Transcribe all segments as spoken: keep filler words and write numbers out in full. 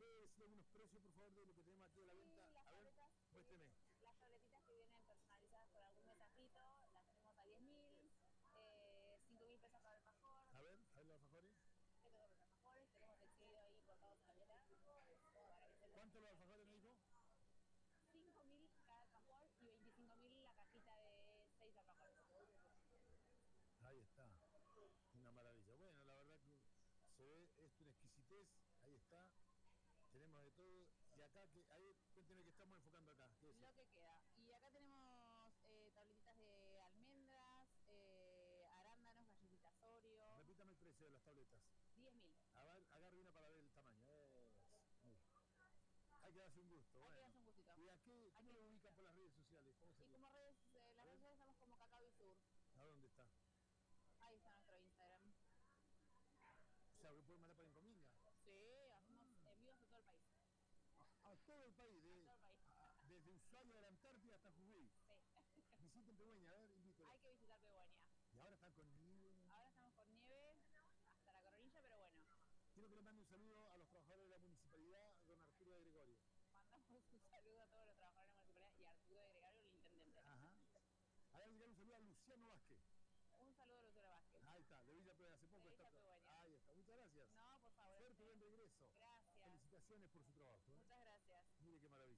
puede decir algunos precios, por favor, de lo que tenemos aquí a la Sí, venta? las A ver, tabletas que muéstreme. vienen, las tabletitas que vienen personalizadas por algún mensajito, las tenemos a diez mil, eh, cinco mil pesos para el alfajor. A ver, a ver los alfajores. Que tengo los alfajores, tenemos exhibido ahí cortados en la tela, para que sepan. ¿Cuánto los alfajores me dijo? cinco mil cada alfajor y veinticinco mil la cajita de seis alfajores. Ahí está. Una maravilla. Bueno, la verdad que se ve esto una exquisitez. Ahí está. Tenemos de todo. Y acá, que ahí, cuénteme que estamos enfocando acá. ¿Qué es Lo eso? que queda. Y acá tenemos eh, tabletitas de almendras, eh, arándanos, galletitas Oreo. Repítame el precio de las tabletas. diez mil. A ver, agarre una para ver el tamaño. Es, mira. Hay que darse un gusto. Hay Bueno. que darse un gustito. ¿Y a qué, cómo lo ubican por las redes sociales? ¿Cómo se Y llama? como redes, eh, las redes sociales estamos como Cacao y Sur. ¿A dónde está? Ahí está nuestro Instagram. O sea, ¿me pueden mandar para encomienda? Sí, hacemos envíos a todo el país. A, a todo el país, de, A todo el país. a, desde Ushuaia de la Antártida hasta Jujuy. Sí. Visiten Pehueña, a ver, invítelo. Hay que visitar Pehueña. Y ahora están con nieve. Ahora estamos con nieve hasta la coronilla, pero bueno. Quiero que le mande un saludo a los trabajadores de la municipalidad, don Arturo de Gregorio. Mandamos un saludo a todos los trabajadores de la municipalidad y a Arturo de Gregorio, el intendente. Ajá. Ahora le un saludo a Luciano Vázquez. Un saludo a Lucero Vázquez. Ahí está, de Villa Pehueña, hace poco De está. Villa Pehueña. Ahí está, muchas gracias. No, por favor. Suerte, buen regreso. Gracias. Felicitaciones por su trabajo. ¿eh? Muchas gracias. Mire qué maravilla.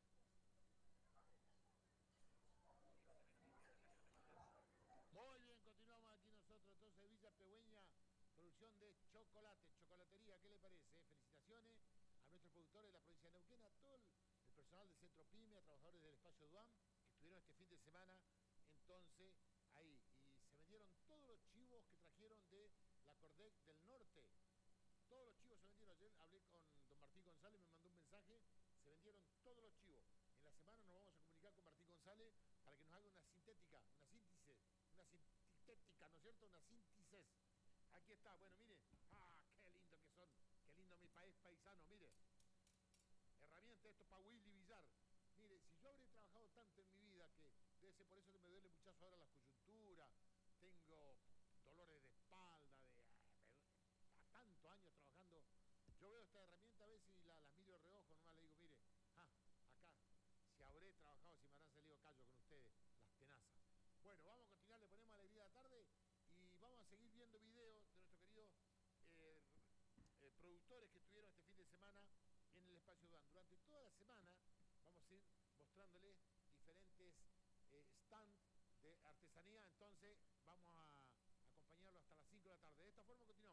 Muy bien, continuamos aquí nosotros, entonces Villa Pehueña, producción de chocolate, chocolatería, ¿qué le parece? Felicitaciones a nuestros productores de la provincia de Neuquén, a todo el, el personal del Centro PYME, a trabajadores del Espacio Duam, que estuvieron este fin de semana, entonces, ahí, y se vendieron todos los chivos que trajeron de la Cordec del Norte. Todos los chivos se vendieron. Ayer hablé con don Martín González, me mandó un mensaje, se vendieron todos los chivos. En la semana nos vamos a comunicar con Martín González para que nos haga una sintética, una síntesis, una sintética, ¿no es cierto? Una síntesis. Aquí está, bueno, mire, ah, qué lindo que son, qué lindo mi país paisano, mire. Herramienta esto para Willy Villar. Mire, si yo habré trabajado tanto en mi vida que debe ser por eso que me duele muchazo ahora las coyunturas, tengo dolores de espalda, de... a tantos años trabajando, yo veo esta herramienta a veces y la, las miro de reojo, nomás le digo, mire, ah, acá, si habré trabajado, si me habrán salido callo con ustedes, las tenazas. Bueno, vamos a continuar, le ponemos alegría de la tarde y vamos a seguir viendo videos de nuestros queridos eh, eh, productores que estuvieron este fin de semana en el Espacio Duam. Durante toda la semana vamos a ir mostrándoles diferentes eh, stands de artesanía, entonces vamos a acompañarlo hasta las cinco de la tarde. De esta forma continuamos.